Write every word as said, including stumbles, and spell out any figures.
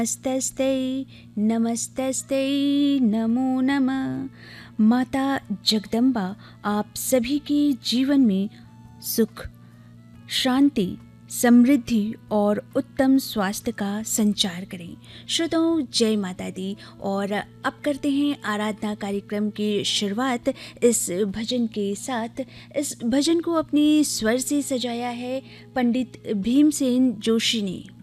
नमस्तस्ते नमस्तस्ते नमो नमः। माता जगदम्बा आप सभी के जीवन में सुख, शांति, समृद्धि और उत्तम स्वास्थ्य का संचार करें। श्रोताओं, जय माता दी। और अब करते हैं आराधना कार्यक्रम की शुरुआत इस भजन के साथ। इस भजन को अपनी स्वर से सजाया है पंडित भीमसेन जोशी ने।